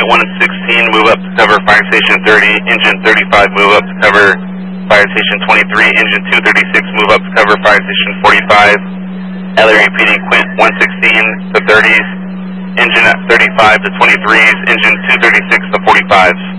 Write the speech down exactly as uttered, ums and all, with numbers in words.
Quint one sixteen, move up to cover Fire Station thirty. Engine thirty-five, move up to cover Fire Station twenty-three. Engine two thirty-six, move up to cover Fire Station forty-five. Ellery repeating Quint one sixteen to thirties. Engine at thirty-five to twenty-threes. Engine two thirty-six to forty-fives.